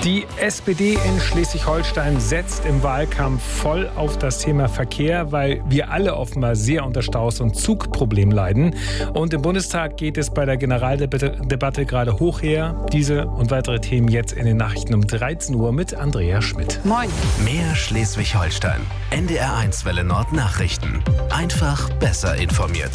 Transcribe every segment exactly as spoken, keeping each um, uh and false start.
Die S P D in Schleswig-Holstein setzt im Wahlkampf voll auf das Thema Verkehr, weil wir alle offenbar sehr unter Staus und Zugproblemen leiden. Und im Bundestag geht es bei der Generaldebatte gerade hoch her. Diese und weitere Themen jetzt in den Nachrichten um dreizehn Uhr mit Andrea Schmidt. Moin. Mehr Schleswig-Holstein. N D R eins Welle Nord Nachrichten. Einfach besser informiert.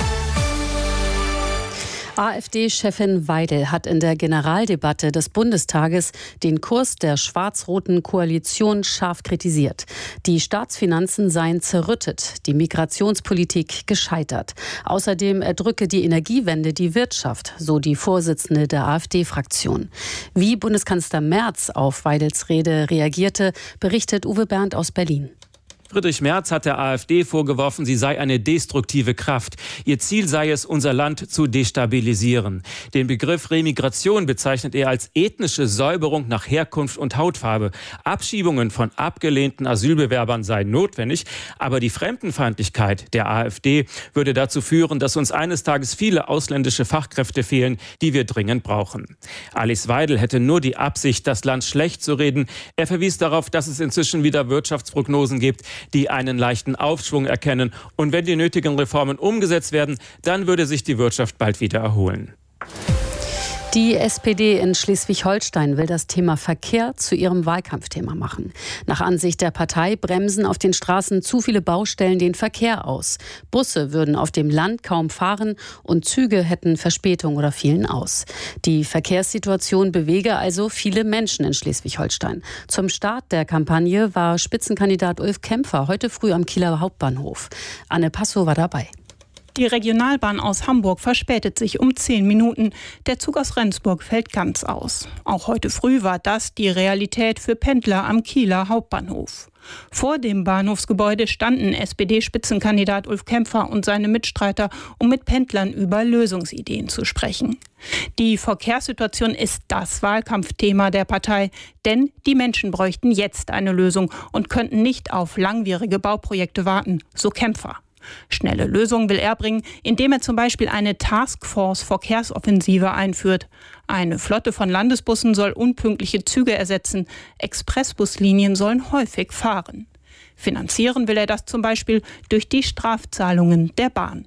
AfD-Chefin Weidel hat in der Generaldebatte des Bundestages den Kurs der schwarz-roten Koalition scharf kritisiert. Die Staatsfinanzen seien zerrüttet, die Migrationspolitik gescheitert. Außerdem erdrücke die Energiewende die Wirtschaft, so die Vorsitzende der AfD-Fraktion. Wie Bundeskanzler Merz auf Weidels Rede reagierte, berichtet Uwe Bernd aus Berlin. Friedrich Merz hat der AfD vorgeworfen, sie sei eine destruktive Kraft. Ihr Ziel sei es, unser Land zu destabilisieren. Den Begriff Remigration bezeichnet er als ethnische Säuberung nach Herkunft und Hautfarbe. Abschiebungen von abgelehnten Asylbewerbern seien notwendig, aber die Fremdenfeindlichkeit der AfD würde dazu führen, dass uns eines Tages viele ausländische Fachkräfte fehlen, die wir dringend brauchen. Alice Weidel hätte nur die Absicht, das Land schlecht zu reden. Er verwies darauf, dass es inzwischen wieder Wirtschaftsprognosen gibt, die einen leichten Aufschwung erkennen. Und wenn die nötigen Reformen umgesetzt werden, dann würde sich die Wirtschaft bald wieder erholen. Die S P D in Schleswig-Holstein will das Thema Verkehr zu ihrem Wahlkampfthema machen. Nach Ansicht der Partei bremsen auf den Straßen zu viele Baustellen den Verkehr aus. Busse würden auf dem Land kaum fahren und Züge hätten Verspätung oder fielen aus. Die Verkehrssituation bewege also viele Menschen in Schleswig-Holstein. Zum Start der Kampagne war Spitzenkandidat Ulf Kämpfer heute früh am Kieler Hauptbahnhof. Anne Passow war dabei. Die Regionalbahn aus Hamburg verspätet sich um zehn Minuten. Der Zug aus Rendsburg fällt ganz aus. Auch heute früh war das die Realität für Pendler am Kieler Hauptbahnhof. Vor dem Bahnhofsgebäude standen S P D-Spitzenkandidat Ulf Kämpfer und seine Mitstreiter, um mit Pendlern über Lösungsideen zu sprechen. Die Verkehrssituation ist das Wahlkampfthema der Partei, denn die Menschen bräuchten jetzt eine Lösung und könnten nicht auf langwierige Bauprojekte warten, so Kämpfer. Schnelle Lösungen will er bringen, indem er zum Beispiel eine Taskforce-Verkehrsoffensive einführt. Eine Flotte von Landesbussen soll unpünktliche Züge ersetzen. Expressbuslinien sollen häufig fahren. Finanzieren will er das zum Beispiel durch die Strafzahlungen der Bahn.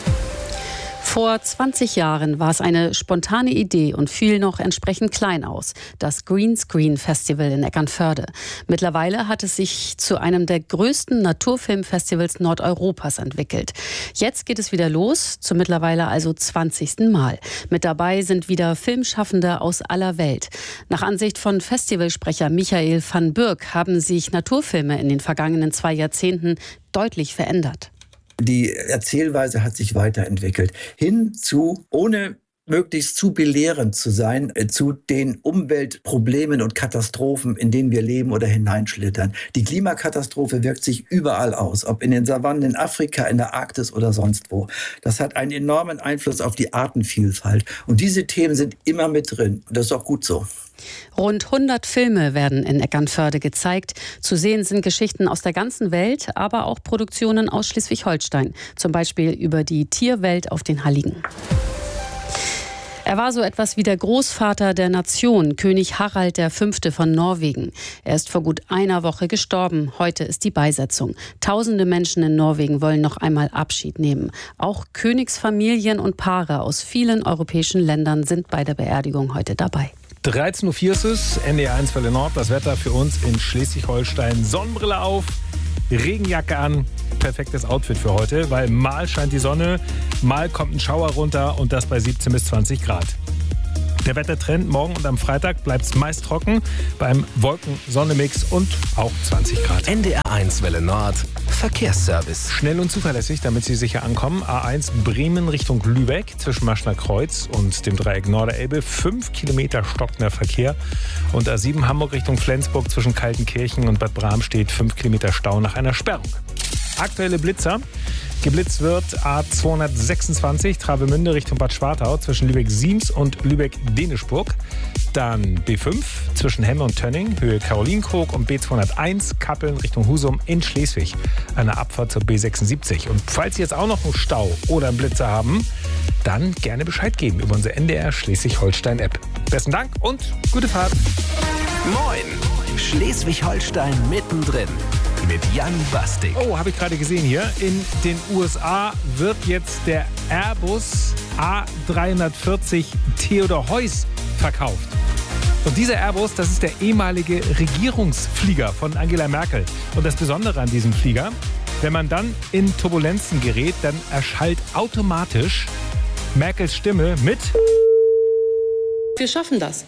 Vor zwanzig Jahren war es eine spontane Idee und fiel noch entsprechend klein aus. Das Greenscreen Festival in Eckernförde. Mittlerweile hat es sich zu einem der größten Naturfilmfestivals Nordeuropas entwickelt. Jetzt geht es wieder los, zum mittlerweile also zwanzigsten Mal. Mit dabei sind wieder Filmschaffende aus aller Welt. Nach Ansicht von Festivalsprecher Michael van Burg haben sich Naturfilme in den vergangenen zwei Jahrzehnten deutlich verändert. Die Erzählweise hat sich weiterentwickelt hin zu, ohne möglichst zu belehrend zu sein, zu den Umweltproblemen und Katastrophen, in denen wir leben oder hineinschlittern. Die Klimakatastrophe wirkt sich überall aus, ob in den Savannen in Afrika, in der Arktis oder sonst wo. Das hat einen enormen Einfluss auf die Artenvielfalt. Und diese Themen sind immer mit drin. Und das ist auch gut so. Rund hundert Filme werden in Eckernförde gezeigt. Zu sehen sind Geschichten aus der ganzen Welt, aber auch Produktionen aus Schleswig-Holstein. Zum Beispiel über die Tierwelt auf den Halligen. Er war so etwas wie der Großvater der Nation, König Harald der Fünfte von Norwegen. Er ist vor gut einer Woche gestorben. Heute ist die Beisetzung. Tausende Menschen in Norwegen wollen noch einmal Abschied nehmen. Auch Königsfamilien und Paare aus vielen europäischen Ländern sind bei der Beerdigung heute dabei. dreizehn Uhr vier ist es, N D R eins Welle Nord, das Wetter für uns in Schleswig-Holstein. Sonnenbrille auf, Regenjacke an, perfektes Outfit für heute, weil mal scheint die Sonne, mal kommt ein Schauer runter und das bei siebzehn bis zwanzig Grad. Der Wettertrend morgen und am Freitag bleibt es meist trocken beim Wolken-Sonne-Mix und auch zwanzig Grad. N D R eins Welle Nord, Verkehrsservice. Schnell und zuverlässig, damit Sie sicher ankommen. A eins Bremen Richtung Lübeck zwischen Maschner Kreuz und dem Dreieck Norderelbe. Fünf Kilometer stockender Verkehr. Und A sieben Hamburg Richtung Flensburg zwischen Kaltenkirchen und Bad Bramstedt. Fünf Kilometer Stau nach einer Sperrung. Aktuelle Blitzer. Geblitzt wird A zweihundertsechsundzwanzig Travemünde Richtung Bad Schwartau zwischen Lübeck-Siems und Lübeck-Denischburg. Dann B fünf zwischen Hemme und Tönning, Höhe Karolinkrog und B zweihunderteins Kappeln Richtung Husum in Schleswig. Eine Abfahrt zur B sechsundsiebzig. Und falls Sie jetzt auch noch einen Stau oder einen Blitzer haben, dann gerne Bescheid geben über unsere N D R Schleswig-Holstein-App. Besten Dank und gute Fahrt. Moin! Schleswig-Holstein mittendrin mit Jan Bastik. Oh, habe ich gerade gesehen hier. In den U S A wird jetzt der Airbus A dreihundertvierzig Theodor Heuss verkauft. Und dieser Airbus, das ist der ehemalige Regierungsflieger von Angela Merkel. Und das Besondere an diesem Flieger, wenn man dann in Turbulenzen gerät, dann erschallt automatisch Merkels Stimme mit: Wir schaffen das.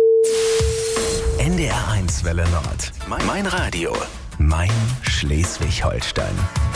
N D R eins Welle Nord. Mein Radio. Mein Schleswig-Holstein.